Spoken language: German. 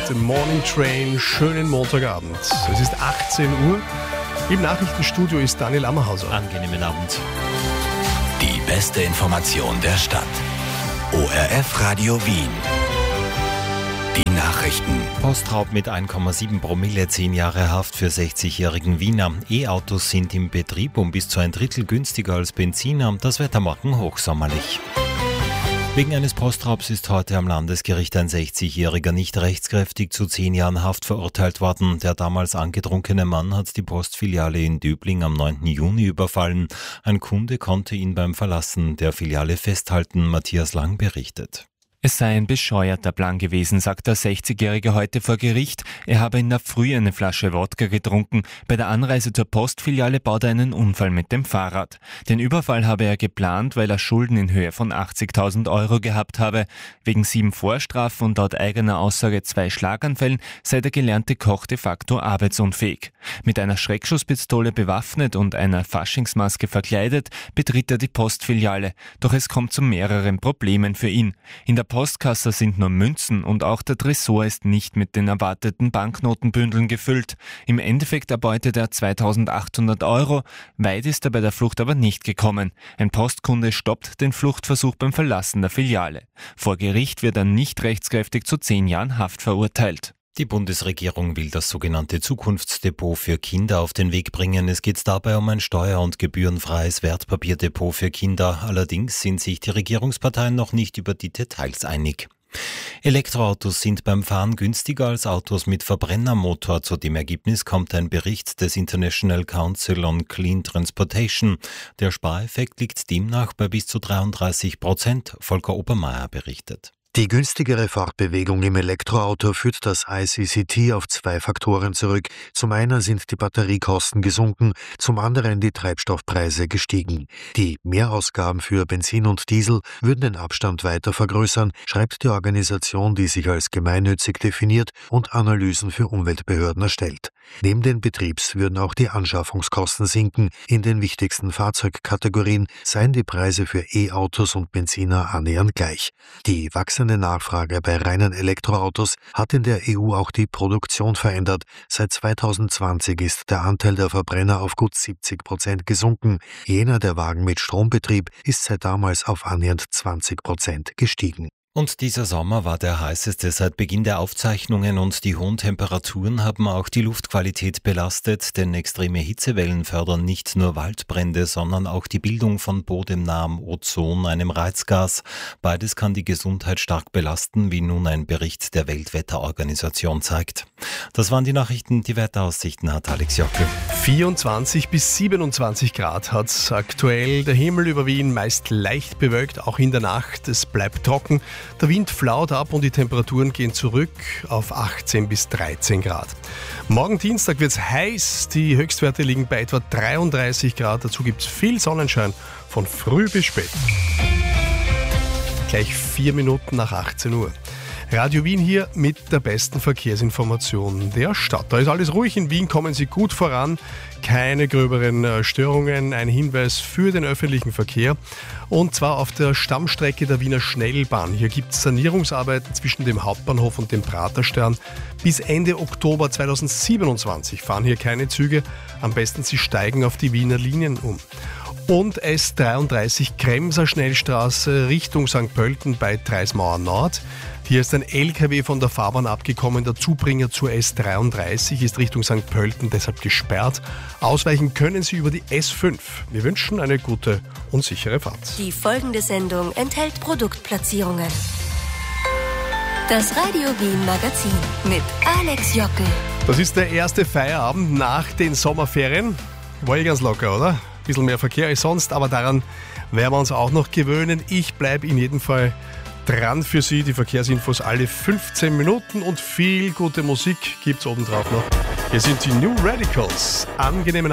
Morning Train. Schönen Montagabend. Es ist 18 Uhr. Im Nachrichtenstudio ist Daniel Ammerhauser. Angenehmen Abend. Die beste Information der Stadt. ORF Radio Wien. Die Nachrichten. Postraub mit 1,7 Promille, 10 Jahre Haft für 60-jährigen Wiener. E-Autos sind im Betrieb um bis zu ein Drittel günstiger als Benziner. Das Wetter morgen hochsommerlich. Wegen eines Postraubs ist heute am Landesgericht ein 60-Jähriger nicht rechtskräftig zu 10 Jahren Haft verurteilt worden. Der damals angetrunkene Mann hat die Postfiliale in Döbling am 9. Juni überfallen. Ein Kunde konnte ihn beim Verlassen der Filiale festhalten. Matthias Lang berichtet. Es sei ein bescheuerter Plan gewesen, sagt der 60-Jährige heute vor Gericht. Er habe in der Früh eine Flasche Wodka getrunken. Bei der Anreise zur Postfiliale baut er einen Unfall mit dem Fahrrad. Den Überfall habe er geplant, weil er Schulden in Höhe von 80.000 Euro gehabt habe. Wegen 7 Vorstrafen und laut eigener Aussage 2 Schlaganfällen sei der gelernte Koch de facto arbeitsunfähig. Mit einer Schreckschusspistole bewaffnet und einer Faschingsmaske verkleidet betritt er die Postfiliale. Doch es kommt zu mehreren Problemen für ihn. In der Postkasse sind nur Münzen und auch der Tresor ist nicht mit den erwarteten Banknotenbündeln gefüllt. Im Endeffekt erbeutet er 2.800 Euro. Weit ist er bei der Flucht aber nicht gekommen. Ein Postkunde stoppt den Fluchtversuch beim Verlassen der Filiale. Vor Gericht wird er nicht rechtskräftig zu 10 Jahren Haft verurteilt. Die Bundesregierung will das sogenannte Zukunftsdepot für Kinder auf den Weg bringen. Es geht dabei um ein steuer- und gebührenfreies Wertpapierdepot für Kinder. Allerdings sind sich die Regierungsparteien noch nicht über die Details einig. Elektroautos sind beim Fahren günstiger als Autos mit Verbrennermotor. Zu dem Ergebnis kommt ein Bericht des International Council on Clean Transportation. Der Spareffekt liegt demnach bei bis zu 33%. Volker Obermeier berichtet. Die günstigere Fortbewegung im Elektroauto führt das ICCT auf 2 Faktoren zurück. Zum einen sind die Batteriekosten gesunken, zum anderen die Treibstoffpreise gestiegen. Die Mehrausgaben für Benzin und Diesel würden den Abstand weiter vergrößern, schreibt die Organisation, die sich als gemeinnützig definiert und Analysen für Umweltbehörden erstellt. Neben den Betriebs würden auch die Anschaffungskosten sinken. In den wichtigsten Fahrzeugkategorien seien die Preise für E-Autos und Benziner annähernd gleich. Die wachsende Nachfrage bei reinen Elektroautos hat in der EU auch die Produktion verändert. Seit 2020 ist der Anteil der Verbrenner auf gut 70% gesunken. Jener der Wagen mit Strombetrieb ist seit damals auf annähernd 20% gestiegen. Und dieser Sommer war der heißeste seit Beginn der Aufzeichnungen und die hohen Temperaturen haben auch die Luftqualität belastet, denn extreme Hitzewellen fördern nicht nur Waldbrände, sondern auch die Bildung von bodennahem Ozon, einem Reizgas. Beides kann die Gesundheit stark belasten, wie nun ein Bericht der Weltwetterorganisation zeigt. Das waren die Nachrichten. Die Wetteraussichten hat Alex Jockel. 24 bis 27 Grad hat es aktuell. Der Himmel über Wien meist leicht bewölkt, auch in der Nacht. Es bleibt trocken. Der Wind flaut ab und die Temperaturen gehen zurück auf 18 bis 13 Grad. Morgen Dienstag wird es heiß. Die Höchstwerte liegen bei etwa 33 Grad. Dazu gibt es viel Sonnenschein von früh bis spät. Gleich 4 Minuten nach 18 Uhr. Radio Wien hier mit der besten Verkehrsinformation der Stadt. Da ist alles ruhig. In Wien kommen Sie gut voran. Keine gröberen Störungen. Ein Hinweis für den öffentlichen Verkehr. Und zwar auf der Stammstrecke der Wiener Schnellbahn. Hier gibt es Sanierungsarbeiten zwischen dem Hauptbahnhof und dem Praterstern. Bis Ende Oktober 2027 fahren hier keine Züge. Am besten Sie steigen auf die Wiener Linien um. Und S33 Kremser Schnellstraße Richtung St. Pölten bei Treismauer Nord. Hier ist ein LKW von der Fahrbahn abgekommen. Der Zubringer zur S33 ist Richtung St. Pölten deshalb gesperrt. Ausweichen können Sie über die S5. Wir wünschen eine gute und sichere Fahrt. Die folgende Sendung enthält Produktplatzierungen. Das Radio Wien Magazin mit Alex Jockel. Das ist der erste Feierabend nach den Sommerferien. War ganz locker, oder? Ein bisschen mehr Verkehr als sonst, aber daran werden wir uns auch noch gewöhnen. Ich bleibe in jedem Fall dran für Sie. Die Verkehrsinfos alle 15 Minuten und viel gute Musik gibt's obendrauf noch. Hier sind die New Radicals. Angenehmen